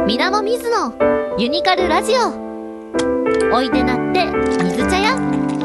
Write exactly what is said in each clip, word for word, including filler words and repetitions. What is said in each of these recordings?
みなもみずのユニカルラジオ。おいでなって水茶屋。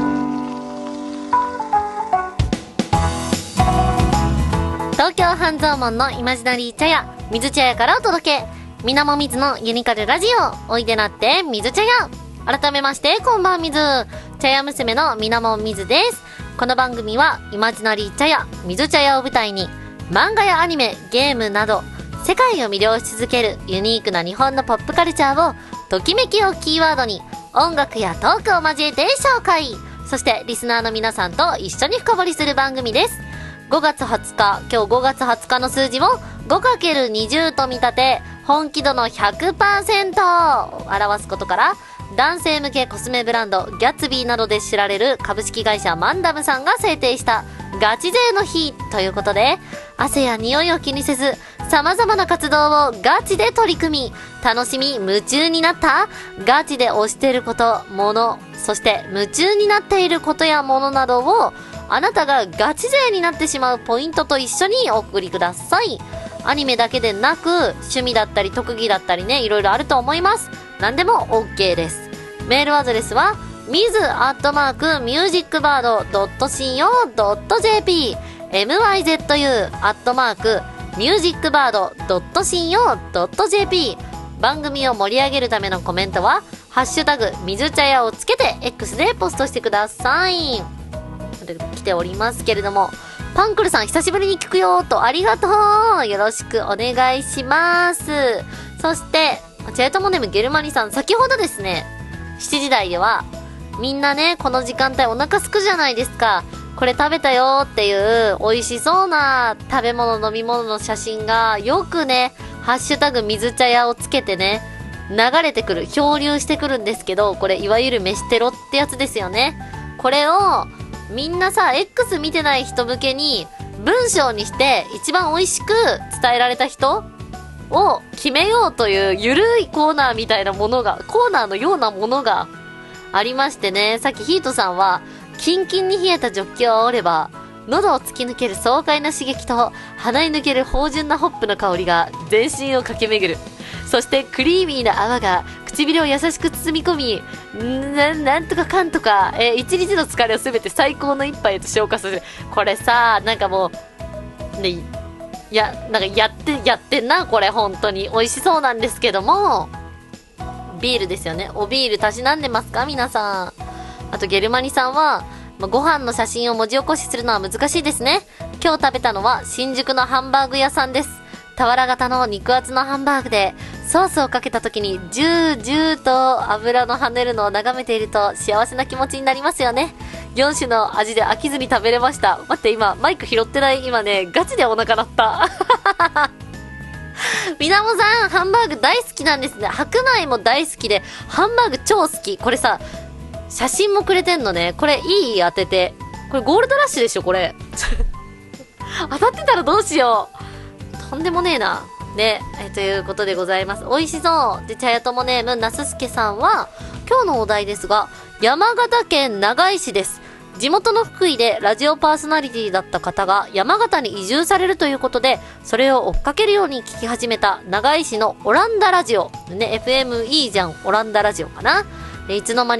東京半蔵門のイマジナリー茶屋水茶屋からお届け、みなもみずのユニカルラジオ。おいでなって水茶屋。改めましてこんばんみず、茶屋娘のみなもみずです。この番組はイマジナリー茶屋水茶屋を舞台に、漫画やアニメ、ゲームなど世界を魅了し続けるユニークな日本のポップカルチャーをときめきをキーワードに音楽やトークを交えて紹介、そしてリスナーの皆さんと一緒に深掘りする番組です。ごがつはつか、今日ごがつはつかの数字を ごかけるにじゅう と見立て、本気度の ひゃくパーセント を表すことから、男性向けコスメブランドギャッツビーなどで知られる株式会社マンダムさんが制定したガチ勢の日ということで、汗や匂いを気にせず様々な活動をガチで取り組み、楽しみ夢中になったガチで推していること、もの、そして夢中になっていることやものなどを、あなたがガチ勢になってしまうポイントと一緒にお送りください。アニメだけでなく趣味だったり特技だったりね、いろいろあると思います。何でも OK です。メールアドレスはミズアットマークミュージックバードドットシーオードットジェーピー ミズ アットマークミュージックバードドットシーオードットジェーピー。 番組を盛り上げるためのコメントはハッシュタグ水茶屋をつけて X でポストしてください。来ておりますけれども、パンクルさん久しぶりに聞くよと、ありがとう、よろしくお願いします。そしてチェートモネムゲルマニさん、先ほどですねしちじ台ではみんなねこの時間帯お腹すくじゃないですか。これ食べたよっていう美味しそうな食べ物飲み物の写真がよくねハッシュタグ水茶屋をつけてね流れてくる、漂流してくるんですけど、これいわゆる飯テロってやつですよね。これをみんなさ X 見てない人向けに文章にして一番美味しく伝えられた人を決めようというゆるいコーナーみたいなものが、コーナーのようなものがありましてね、さっきヒートさんはキンキンに冷えたジョッキを煽れば喉を突き抜ける爽快な刺激と鼻に抜ける芳醇なホップの香りが全身を駆け巡る、そしてクリーミーな泡が唇を優しく包み込み、な, なんとかかんとか、えー、一日の疲れをすべて最高の一杯へと消化する。これさ、なんかもうね、いやなんかやってやってんな、これ本当に美味しそうなんですけども、ビールですよね。おビールたしなんでますか皆さん。あとゲルマニさんは、ま、ご飯の写真を文字起こしするのは難しいですね。今日食べたのは新宿のハンバーグ屋さんです。俵型の肉厚のハンバーグでソースをかけた時にジュージューと油の跳ねるのを眺めていると幸せな気持ちになりますよね。よん種の味で飽きずに食べれました。待って、今マイク拾ってない。今ねガチでお腹鳴ったみなもさんハンバーグ大好きなんですね。白米も大好きでハンバーグ超好き。これさ写真もくれてんのね。これいい、当てて。これゴールドラッシュでしょこれ当たってたらどうしよう、とんでもねえなね。えということでございます。美味しそうで、茶屋ともネームなすすけさんは今日のお題ですが、山形県長井市です。地元の福井でラジオパーソナリティだった方が山形に移住されるということで、それを追っかけるように聞き始めた長井市のオランダラジオね。 エフエム いいじゃんオランダラジオかな。いつの間に